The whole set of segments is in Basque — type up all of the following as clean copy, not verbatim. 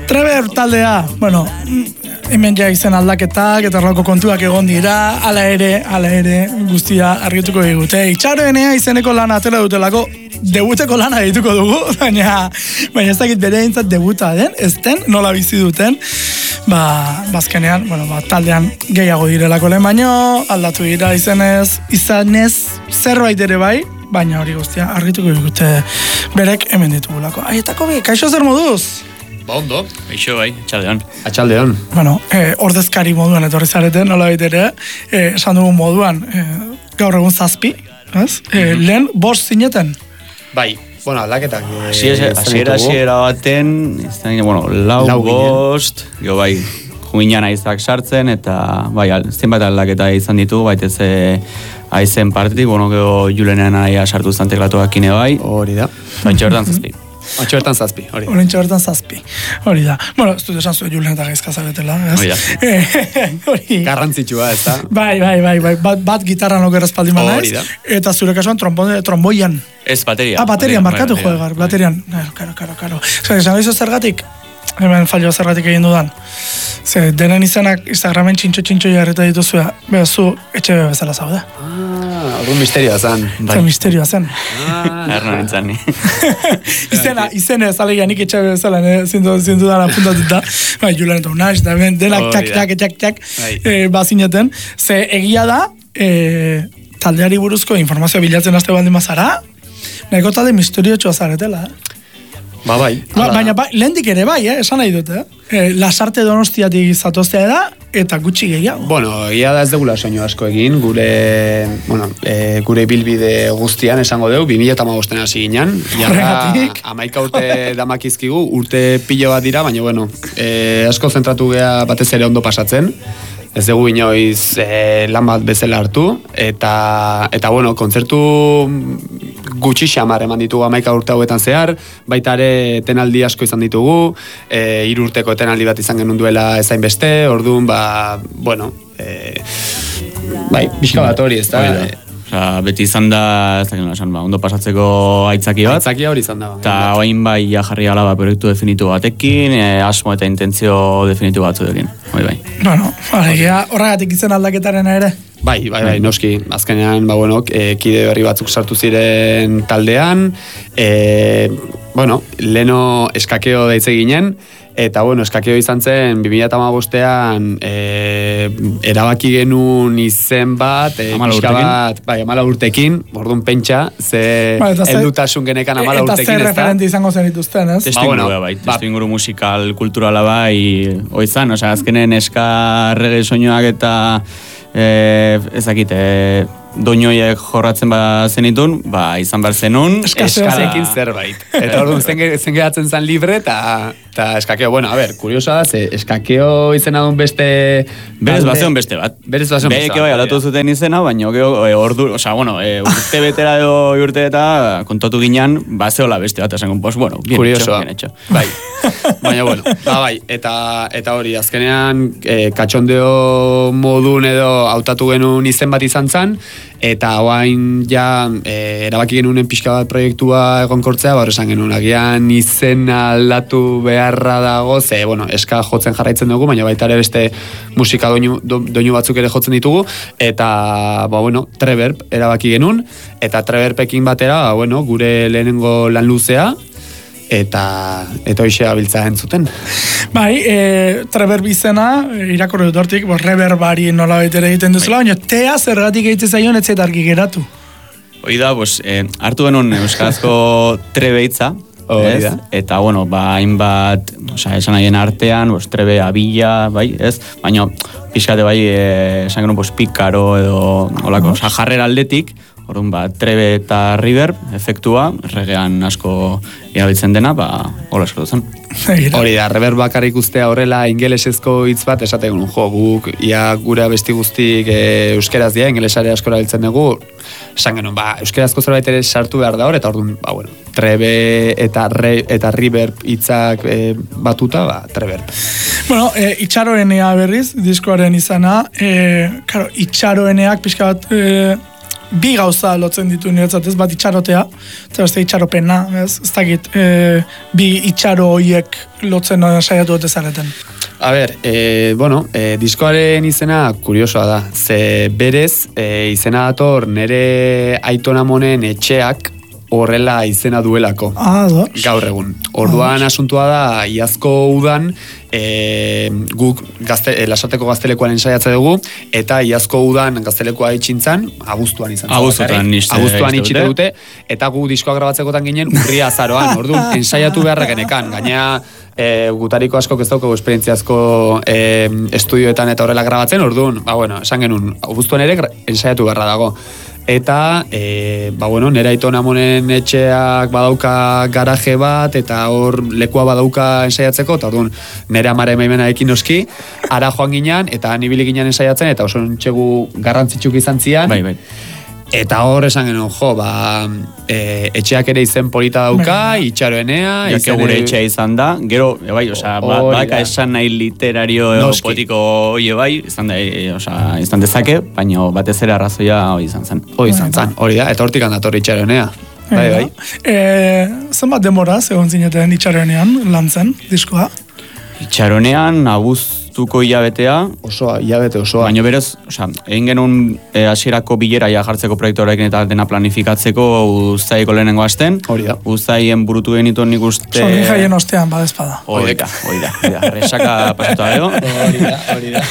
Treber taldea, bueno, hemen ja izen aldaketak eta horrelako kontuak egon dira, hala ere, guztia argituko digute. Itxaroenea izeneko lana atera dutelako, debuteko lana dituko dugu, baina ez dakit bere eintzat debuta den, nola bizi duten, bazkenean, taldean gehiago direlako lehen, baino aldatu dira izanez zerbait ere bai, baina hori guztia argituko digute berek hemen ditugulako. Aietako bi, kaixo zer moduz? Ondo. Eixo bai, atxaldeon. Atxaldeon. Bueno, ordezkari moduan etorri zareten, nola baitere, esan dugun moduan, gaur egun 7, ez? Lehen 5 zineten? Bai, aldaketak. Hasiera baten, lau 5, jo bai, juinan aizak sartzen, eta bai, zenbat aldaketa izan ditu, baitez aizen partetik, gero Julenean aia sartu zen teklatuak ine bai. Hori da. Baintxe bertan 7. Antxo bertan 7, hori da. Orentxo bertan 7, hori da. Bueno, ez dut esan zuen Julen eta gaizka zaretela, ez? Hori da. Garrantzitsua, ez da? Bai, bat gitarran oker espaldiman, ez? Hori da. Eta zure kasuan tromboian. Ez, bateria. Baterian, markatu joegar, baterian. Karo. Esan gaizu zergatik? Hemen fallo zergatik egin dudan. Denen izenak Instagramen txintxo jarreta dituzua, zu etxe bezala zaude. Orduan misterioa zen. Misterioa zen. Erno nintzen ni. Izena ez alegia nik etxe bezala, zintu dara puntatuta. Julen eta Unax, da ben, denak txak, bazineten. Ze egia da, taldeari buruzko informazioa bilatzen haste baldin bazara, nahiko talde misteriotxoa zaretela, Bai. Baina lehendik ere bai, esan nahi dut, Lasarte Donostiatik zatoztea da, eta gutxi gehiago. Egia da ez degula soinu asko egin, gure bilbide guztian esango dugu, 2015 hasi ginen. Horregatik. 11 urte damakizkigu, urte pilo bat dira, baina, asko zentratu gea batez ere ondo pasatzen. Ez dugu inoiz lan bat bezala hartu, eta kontzertu gutxi xamar eman ditugu 11 urte hauetan zehar, baita ere etenaldi asko izan ditugu, 3 urteko etenaldi bat izan genuen duela ezain beste, orduan, pixka bat hori, ez da? Beti izan da, ondo pasatzeko aitzaki bat. Aitzakia hori izan da. Eta hain bai jarri alaba proiektu definitu batekin, asmo eta intentzio definitu batzuekin. Bai. Horregatik izen aldaketaren ere? Bai, noski. Azkenean, kide berri batzuk sartu ziren taldean, leno eskakeo daitze ginen, eta eskakeo izan zen 2015an erabaki genuen izen bat, pixka bat, 14 urtekin, orduan pentsa, ze heldutasun genekan 14 urtekin, ez da? Eta zer referente izango zen dituzten, ez? Testu inguru musikal kulturala bai, oizan, azkenen eska reggae soinuak eta ezakite, doinoiek jorratzen zenitun, izan behar zenun, eskarekin zerbait. Eta orduan zen geratzen zen libre, eta eskakeo, kuriosoa da, eskakeo izena duen beste... Berez bazeon beste bat. Beke bai aldatu zuten izena, baina urte betera edo urte eta kontatu ginen, bazeola beste bat, esan konpoz, kuriosoa. Bien hecho. Bai. Baina, eta hori, azkenean, katxondeo modun edo hautatu genuen izen bat izan zen, eta oain erabaki genuen pixka bat proiektua egonkortzea, esan genuen agian izen aldatu beharra dago, ze, eska jotzen jarraitzen dugu, baina baita ere beste musika doinu batzuk ere jotzen ditugu, eta, Treverb erabaki genuen, eta Treverpekin batera, gure lehenengo lan luzea, eta hoxe abiltza entzuten. Bai, Treverb izena, irakorri dut hortik, reverbari nola baitere egiten duzula, baina tea zergatik egiten zaion ez zait argi geratu. Hoi da, hartu genuen euskarazko trebeitza, eta, hainbat, esan nahien artean, trebe, abila, bai, ez? Baina, pixkate bai, esan genuen, pikaro edo, olako, jarrera aldetik, orduan, trebe eta reverb, efektua, regean asko erabiltzen dena, hola esko duzen. Hori da, reverb bakarrik ustea horrela ingelesezko hitz bat, esaten guk, ia gure abesti guztik euskeraz dira, ingelesare asko erabiltzen dugu, esan genuen, euskerazko zerbait ere sartu behar da hor, eta orduan, trebe eta reverb hitzak batuta, treverb. Itxaroenea berriz, diskoaren izana, itxaroeneak pixka bat bi gauza lotzen ditu niretzat, ez bat itxarotea, eta beste itxaropena, ez dakit, bi itxaro horiek lotzen saiatu dute zareten. A ber, diskoaren izena kuriosoa da, ze berez izena dator nere aitonamonen etxeak horrela izena duelako. Gaur egun. Orduan asuntua da, iazko udan, guk Lasarteko gaztelekuan ensaiatze dugu, eta iazko udan gaztelekua itxintzan, abuztuan izan. Abuztuan itxite dute, eta gu diskoa grabatzekotan ginen urria azaroan, orduan, ensaiatu beharra genekan. Gainea, gutariko asko ez daukagu esperientziazko estudioetan eta horrela grabatzen, orduan, esan genuen, abuztuan ere ensaiatu beharra dago. Eta, nera aitonamonen etxeak badauka garaje bat, eta hor lekua badauka ensaiatzeko, eta orduan, nere amare maimenarekin noski, ara joan ginean, eta nibili ginen ensaiatzen, eta oso entxegu garrantzitsuk izan zian. Bai. Eta hor esan genuen, etxeak ere izen polita dauka, itxaroenea. Jake gure etxea izan da, gero, baka esan nahi literario potiko hoi izan dezake, baina batez ere arrazoia hori izan zen. Hori da, eta hortik handator itxaroenea. Bai. Zenbat demoraz egon zineten itxaroenean lan zen, diskoa? Itxaronean, abuztuko hilabetea. Hilabete osoa. Baina berez, egin genuen hasierako bilera jartzeko proiektorekin eta dena planifikatzeko uztaiko lehenengo asten. Hori da. Uztaien burutu genituen nik uste... Sorin jaien ostean, badezpada. Hori da. Resaka pasatu dago. Hori da.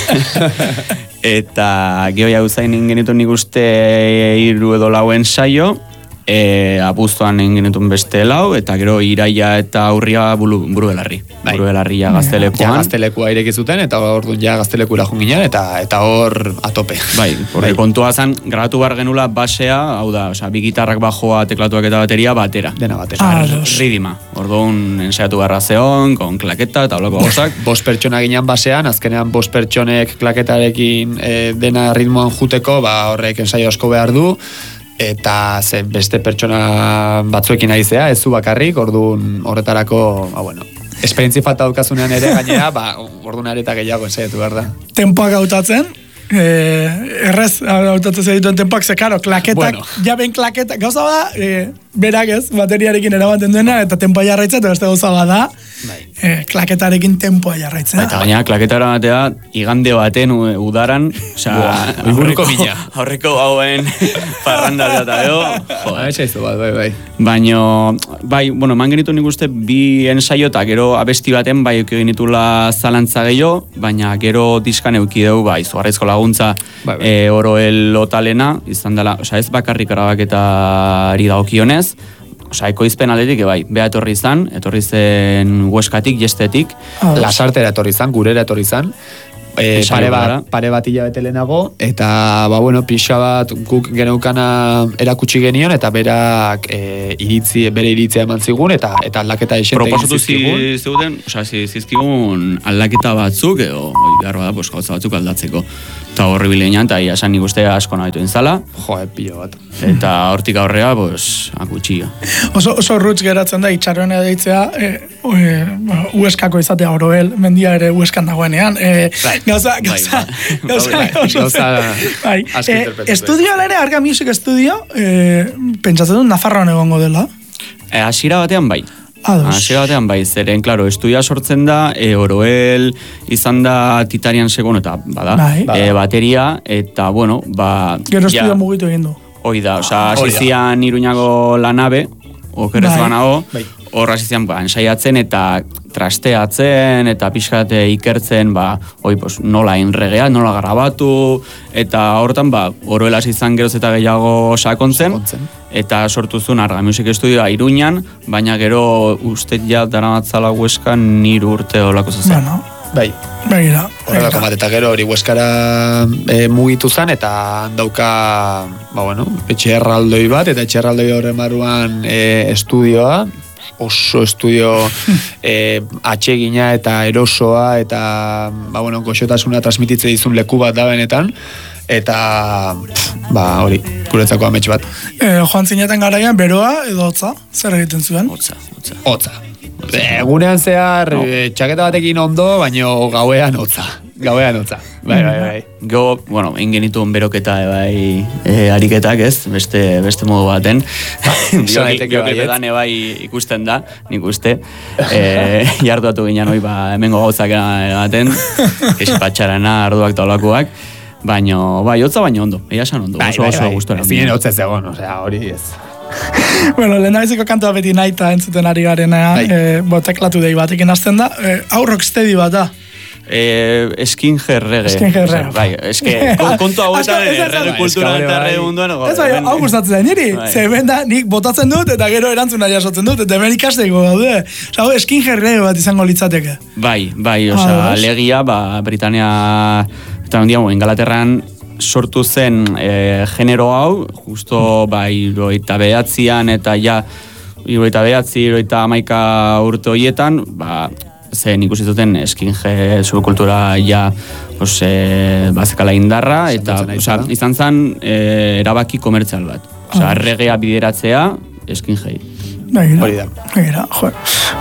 Eta gehoia uztain genituen nik uste 3 edo 4 ensaio. Abuztuan genituen beste 4, eta gero iraia eta aurria buru belarri. Buru belarria gaztelekuan. Ja gaztelekua ireki zuten, eta orduan ja gaztelekura joan ginen, eta hor atope. Bai, kontua zen, grabatu behar genula basea, hau da, bi gitarrak bajoa, teklatuak eta bateria batera. Dena batera. Ridima. Orduan ensaiatu beharra zeon, kon klaketa eta holako gauzak. 5 pertsona ginen basean, azkenean 5 pertsonek klaketarekin dena ritmoan juteko, horrek ensaio asko behar du, eta beste pertsona batzuekin aizea, ez zu bakarrik, orduan horretarako, esperientzi falta daukazunean ere gainera, orduan areta gehiago ensaiatu behar da. Tempoak hautatzen, errez hautatzen zedituen tempoak, zekaro, klaketak, jaben klaketak, gauza bada, berak ez, bateriarekin erabaten duena, eta tempoa jarraitzen, eta beste gauza bada, klaketarekin tempoa jarraitzen. Eta gaina, klaketara batea, igande baten udaran, aurreko hauen parranda eta bai. Baina, eman genitu nik uste bi ensaio eta gero abesti baten bai euki genitula zalantza gehiago, baina gero diskan euki dugu izugarrizko laguntza Oroel Lotalena, izan dela, ez bakarrik grabaketari dagokionez, ekoizpen aldetik, beha etorri zen Hueskatik, Jestetik. Lasartera etorri zen, gurera etorri zen. Pare bat hilabete lehenago, eta pixa bat guk geneukana erakutsi genion, eta berak bere iritzia eman zigun, eta aldaketa esente egin zizkigun. Proposatu zizkigun aldaketa batzuk, edo garba da, gauza batzuk aldatzeko. Eta horri bilenean, eta esan nik uste asko nahitu entzala. Pilo bat. Eta hortik aurrea, akutxio. Oso rutz geratzen da, itxaroenea deitzea, Hueskako izatea Oroel, mendia ere Hueskan dagoenean. Gauza estudioa ere, Arga Music Studio, pentsatzen dut Nafarroan egongo dela? Hasiera batean bai. Hasiera batean bai, zeren, klaro, estudia sortzen da, Oroel izan da Titanian segon, eta bateria, eta, gero estudia mugitu egin du. Hoi da, hasizian Iruñako Lanabe, okerrez banago, hor hasizian ensaiatzen eta trasteatzen eta pixkate ikertzen nola inregea, nola grabatu, eta hortan Oroel hasi izan geroz eta gehiago sakontzen, eta sortu zuen Arga Music Studioa Iruñan, baina gero uste daramatzala Hueskan 3 urte olako zuzen. Bai. Horrelako bat, eta gero hori Hueskara mugitu zen, eta dauka, etxe erraldoi bat, eta etxe erraldoi horren maruan estudioa, oso estudio atsegina eta erosoa, eta goxotasuna transmititze dizun leku bat da benetan, eta hori, guretzako amets bat. Joan zineten garaian, beroa edo hotza? Zer egiten zuen? Hotza. Egunean zehar, txaketa batekin ondo, baino gauean hotza. Gauean hotza. Bai. Go, bueno, ingenituen beroketa ariketak, ez? Beste modu baten. Bioketetan bai ikusten da, nik uste. Jartuatu ginen hoi, hemengo gauzak ematen, esipatxarana, arduak taulakoak. Baina, hotza baino ondo, esan ondo, oso gustora. Zinen hotza ez egon, hori ez. Bueno, lehendabiziko kantua beti naita entzuten ari garena, teklatu dei batekin hasten da, hau rocksteady bat da. Skinhead reggae. Bai, kontu hauetan reggae kultura eta reggae munduan. Ez bai, hau gustatzen da, niri. Zeben da, nik botatzen dut eta gero erantzuna jasotzen dut, eta hemen ikasteko gaude. Osa, skinhead reggae bat izango litzateke. Bai, osa, alegia, Britania, eta Ingalaterran, sortu zen genero hau, justo irurogeita behatzian eta irurogeita behatzi, irurogeita hamaika urte horietan, zen ikusi zuten skinhead subkultura bazekala indarra, eta izan zen erabaki komertzial bat. Reggaea bideratzea skinhead. Hori da. Jo.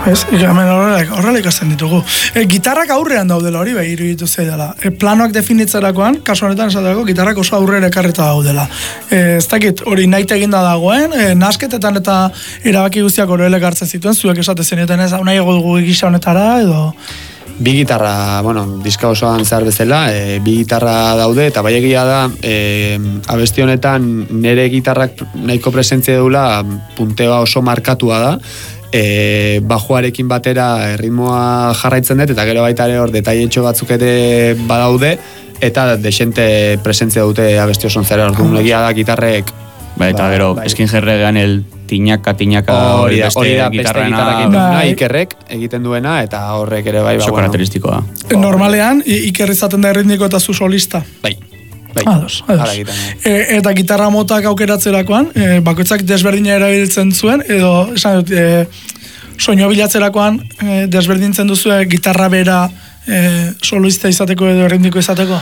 Horrela ikasten ditugu. Gitarrak aurrean daudela hori, iruditu zaidala. Planoak definitzerakoan, kasu honetan esaterako, gitarrak oso aurrera ekarrita daudela. Ez dakit, hori nahi eginda dagoen, nasketetan eta erabaki guztiak horrela ekartzen zituen, zuek esate zeneten ez, nahi ego dugu gisa honetara, edo... Bi gitarra, diska osoan zehar bezala, bi gitarra daude, eta bai egia da, abesti honetan nire gitarrak nahiko presentzia dula, punteoa oso markatua da, bajoarekin batera ritmoa jarraitzen dut, eta gero baita ere hor detailetxo batzuk ere badaude, eta desente presentzia dute abesti osoan zehar, orduan egia da gitarrek. Eta gero, skinhead reggaean el tiñaka hori beste gitarrena Ikerrek egiten duena, eta horrek ere bai. Oso karakteristikoa. Normalean, Iker izaten da erritmiko eta zu solista. Bai. Ados. Eta gitarra motak aukeratzerakoan, bakoitzak desberdina erabiltzen zuen, edo, esan dut, soinua bilatzerakoan desberdintzen duzu gitarra bera solista izateko edo erritmiko izateko?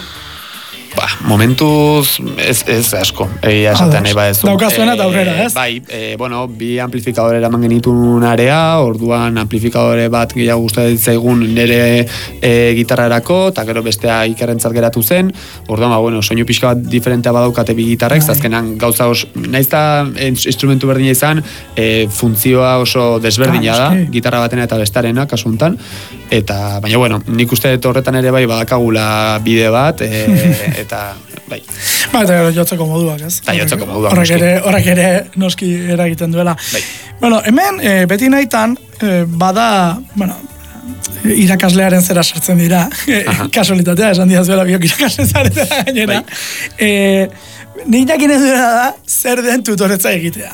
Momentuz ez asko, egia esaten nahi badezu. Daukazuena eta aurrera, ez? Bai, bi amplifikadore eraman genitun area, orduan amplifikadore bat gehiago gustatzen zaigun nire gitarrarako, eta gero bestea Ikerrentzat geratu zen, orduan, soinu pixka bat diferentea badaukate bi gitarrek, azkenan gauza naiz da instrumentu berdina izan, funtzioa oso desberdina da, gitarra batena eta bestarena, kasu honetan, eta, baina, nik uste horretan ere bai badakagula bide bat, eta bai. Eta gero jotzeko moduak, ez? Horrek ere noski eragiten duela. Bai. Hemen, beti nahitan, bada, irakaslearen zera sartzen dira, kasualitatea, esan diazuela biok irakasle zaretela gainera. Nik jakinen duena da, zer den tutoretza egitea.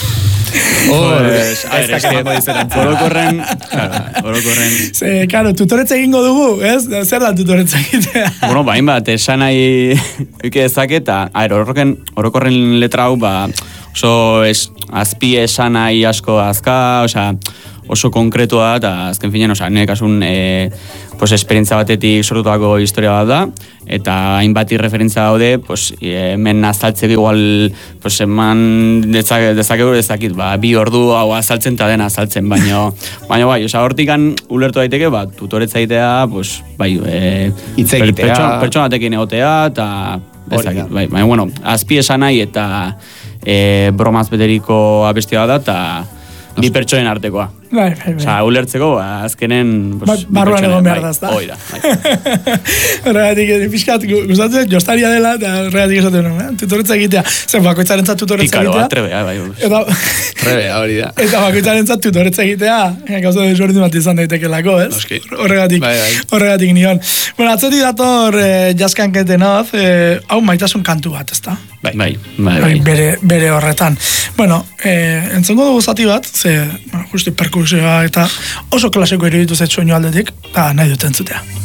Orokorren. Claro, tutoretza egingo dugu, ez? Zer da tutoretza egitea? Bain bat, esan nahi uke ezak eta orokorren letra hau, oso azpi esan nahi asko azka, oso konkretua da, eta azken finean, nire kasun esperientzia batetik sortutako historia bat da, eta hainbat irreferentzia daude, hemen azaltzeko igual, eman dezakegu dezakit, 2 ordu hau azaltzen eta dena azaltzen, baina bai, hortikan ulertu daiteke, tutoretza egitea, hitz egitea, pertsona batekin egotea, eta dezakit, baina, azpi esan nahi eta bromaz beteriko abestia da, eta bi pertsonen artekoa. Ulertzeko, azkenen... Barruan egon behar da, ezta? Hoi da. Horregatik, pixkat, gustatzen, jostaria dela, eta horregatik esaten, tutoretza egitea. Zer, bakoitzarentzat tutoretza egitea. Trebea, bai. Trebea, hori da. Eta bakoitzarentzat tutoretza egitea, gauza desberdin bat izan daitekelako, ez? Horregatik nion. Atzetik dator jaskanketen hoz, hau maitasun kantu bat, ezta? Bai. Bere horretan. Entzongo dugu zati bat, ze, justi perkusioa eta oso klasiko iruditu zait soinu aldetik, eta nahi dut entzutea.